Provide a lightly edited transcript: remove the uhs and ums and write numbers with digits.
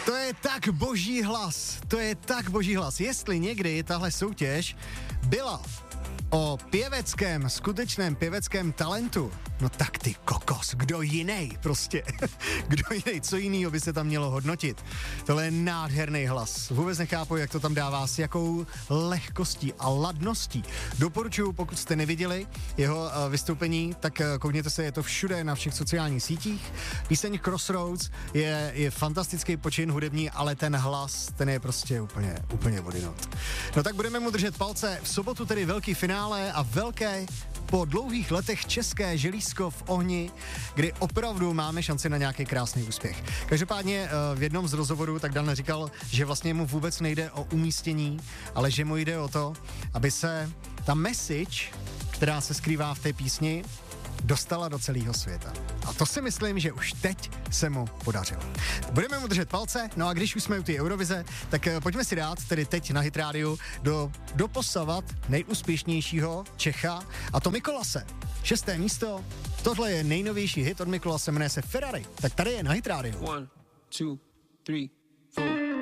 To je tak boží hlas, to je tak boží hlas. Jestli někdy tahle soutěž byla o skutečném pěveckém talentu, no tak ty kokos, kdo jiný prostě, kdo jiný, co jinýho by se tam mělo hodnotit. Tohle je nádherný hlas, vůbec nechápu, jak to tam dává, s jakou lehkostí a ladností. Doporučuji, pokud jste neviděli jeho vystoupení, tak koukněte se, je to všude na všech sociálních sítích. Píseň Crossroads je fantastický počin hudební, ale ten hlas, ten je prostě úplně odinut. No tak budeme mu držet palce, v sobotu tedy velký finále a velké po dlouhých letech české želízko v ohni, kdy opravdu máme šanci na nějaký krásný úspěch. Každopádně v jednom z rozhovorů tak Dan říkal, že vlastně mu vůbec nejde o umístění, ale že mu jde o to, aby se ta message, která se skrývá v té písni, dostala do celého světa. A to si myslím, že už teď se mu podařilo. Budeme mu držet palce, no a když už jsme u té Eurovize, tak pojďme si dát tedy teď na Hit Radio doposavat nejúspěšnějšího Čecha, a to Mikolase. 6. místo, tohle je nejnovější hit od Mikolase, jmenuje se Ferrari. Tak tady je na Hit Radio. 1, 2, 3